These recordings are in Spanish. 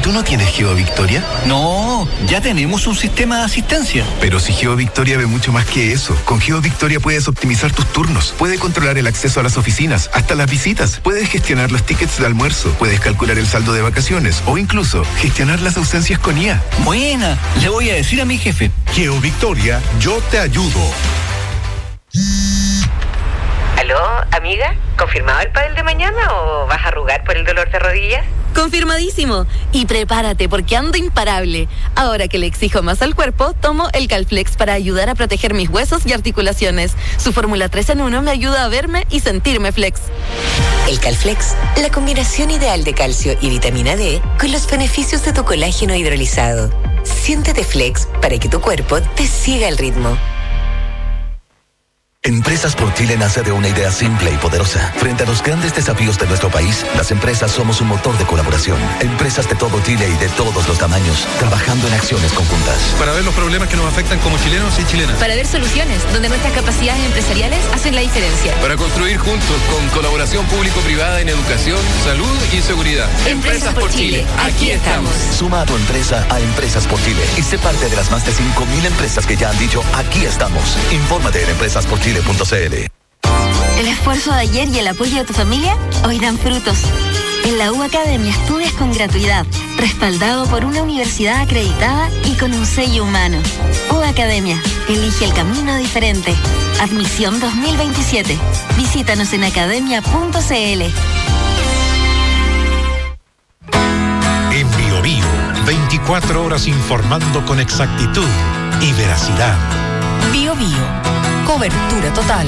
tú no tienes GeoVictoria? No, ya tenemos un sistema de asistencia. Pero si GeoVictoria ve mucho más que eso. Con GeoVictoria puedes optimizar tus turnos, puedes controlar el acceso a las oficinas, hasta las visitas, puedes gestionar los tickets de almuerzo, puedes calcular el saldo de vacaciones o incluso gestionar las ausencias con IA. Buena, le voy a decir a mi jefe. GeoVictoria, yo te ayudo. ¿Aló, amiga? ¿Confirmado el pádel de mañana o vas a arrugar por el dolor de rodillas? Confirmadísimo. Y prepárate porque ando imparable. Ahora que le exijo más al cuerpo, tomo el Calflex para ayudar a proteger mis huesos y articulaciones. Su fórmula 3 en 1 me ayuda a verme y sentirme flex. El Calflex, la combinación ideal de calcio y vitamina D con los beneficios de tu colágeno hidrolizado. Siéntete flex para que tu cuerpo te siga el ritmo. Empresas por Chile nace de una idea simple y poderosa. Frente a los grandes desafíos de nuestro país, las empresas somos un motor de colaboración. Empresas de todo Chile y de todos los tamaños, trabajando en acciones conjuntas. Para ver los problemas que nos afectan como chilenos y chilenas. Para ver soluciones donde nuestras capacidades empresariales hacen la diferencia. Para construir juntos con colaboración público-privada en educación, salud y seguridad. Empresas por Chile, aquí estamos. Suma a tu empresa a Empresas por Chile y sé parte de las más de 5.000 empresas que ya han dicho aquí estamos. Infórmate en empresasporchile.cl. El esfuerzo de ayer y el apoyo de tu familia hoy dan frutos. En la U Academia estudias con gratuidad, respaldado por una universidad acreditada y con un sello humano. U Academia, elige el camino diferente. Admisión 2027. Visítanos en academia.cl. En BioBio, 24 horas informando con exactitud y veracidad. BioBio. Cobertura total.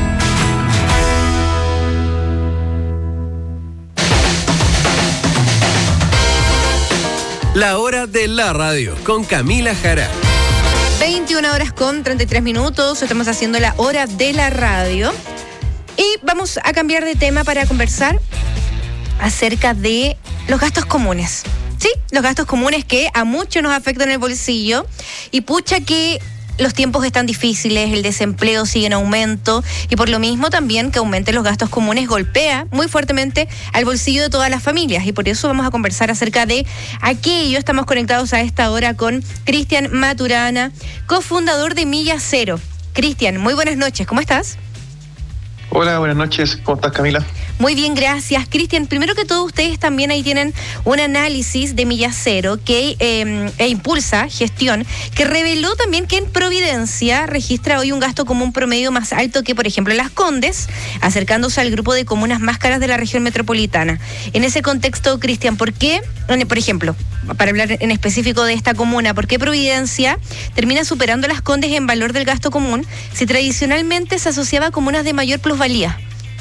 La hora de la radio con Camila Jara. 21 horas con 33 minutos. Estamos haciendo la hora de la radio. Y vamos a cambiar de tema para conversar acerca de los gastos comunes. Sí, los gastos comunes que a muchos nos afectan el bolsillo. Y pucha que los tiempos están difíciles, el desempleo sigue en aumento y por lo mismo también que aumenten los gastos comunes golpea muy fuertemente al bolsillo de todas las familias y por eso vamos a conversar acerca de aquello. Estamos conectados a esta hora con Cristian Maturana, cofundador de Milla Cero. Cristian, muy buenas noches, ¿cómo estás? Hola, buenas noches, ¿cómo estás, Camila? Muy bien, gracias. Cristian, primero que todo, ustedes también ahí tienen un análisis de Milla Cero que impulsa gestión, que reveló también que en Providencia registra hoy un gasto común promedio más alto que, por ejemplo, Las Condes, acercándose al grupo de comunas más caras de la región metropolitana. En ese contexto, Cristian, ¿por qué, por ejemplo, para hablar en específico de esta comuna, por qué Providencia termina superando a Las Condes en valor del gasto común si tradicionalmente se asociaba a comunas de mayor plusvalía?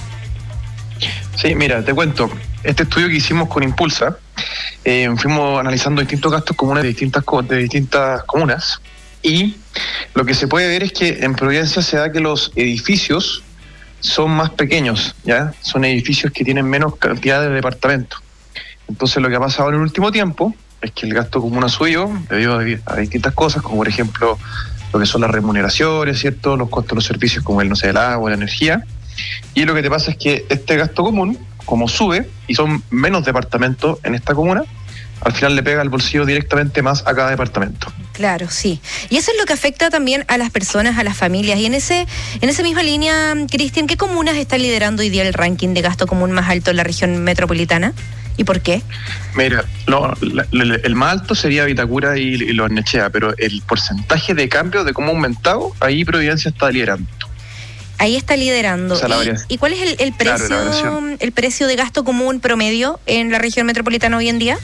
Sí, mira, te cuento. Este estudio que hicimos con Impulsa, fuimos analizando distintos gastos comunes de distintas comunas y lo que se puede ver es que en Providencia se da que los edificios son más pequeños, ¿ya? Son edificios que tienen menos cantidad de departamentos. Entonces lo que ha pasado en el último tiempo es que el gasto común ha subido debido a distintas cosas, como por ejemplo lo que son las remuneraciones, ¿cierto? Los costos de los servicios como el agua, la energía. Y lo que te pasa es que este gasto común, como sube y son menos departamentos en esta comuna, al final le pega al bolsillo directamente más a cada departamento. Claro, sí. Y eso es lo que afecta también a las personas, a las familias. Y en esa misma línea, Cristian, ¿qué comunas está liderando hoy día el ranking de gasto común más alto en la región metropolitana? ¿Y por qué? Mira, el más alto sería Vitacura y Los Nechea, pero el porcentaje de cambio de cómo ha aumentado, ahí Providencia está liderando. Ahí está liderando. ¿Y cuál es el precio, claro, el precio de gasto común promedio en la región metropolitana hoy en día?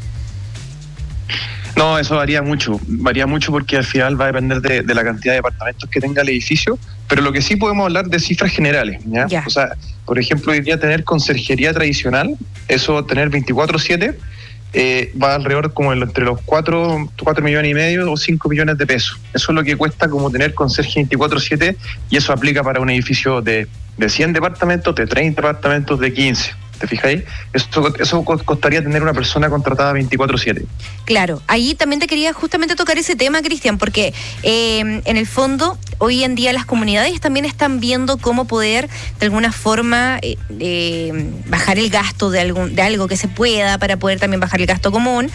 No, eso varía mucho porque al final va a depender de la cantidad de departamentos que tenga el edificio, pero lo que sí podemos hablar de cifras generales, ¿ya? O sea, por ejemplo, hoy día tener conserjería tradicional, eso tener 24/7, va alrededor como entre los 4 millones y medio o 5 millones de pesos. Eso es lo que cuesta como tener conserje 24/7 y eso aplica para un edificio de 100 departamentos, de 30 departamentos, de 15. ¿Te fijáis? Eso costaría tener una persona contratada 24/7. Claro, ahí también te quería justamente tocar ese tema, Cristian, porque en el fondo hoy en día las comunidades también están viendo cómo poder de alguna forma bajar el gasto de algo que se pueda para poder también bajar el gasto común.